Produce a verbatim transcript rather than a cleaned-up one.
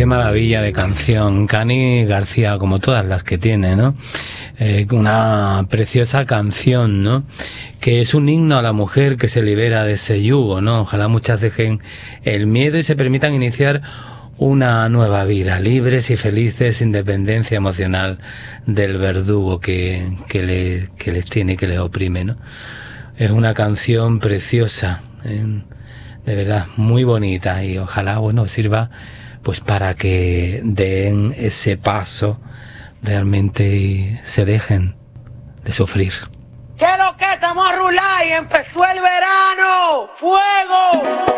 qué maravilla de canción. Cani García, como todas las que tiene, ¿no? Eh, una preciosa canción, ¿no? Que es un himno a la mujer que se libera de ese yugo, ¿no? Ojalá muchas dejen el miedo y se permitan iniciar una nueva vida, libres y felices, independencia emocional del verdugo que, que, le, que les tiene, que les oprime, ¿no? Es una canción preciosa, ¿eh? De verdad, muy bonita, y ojalá, bueno, sirva pues para que den ese paso realmente y se dejen de sufrir. ¿Qué es lo que estamos a rular y empezó el verano? ¡Fuego!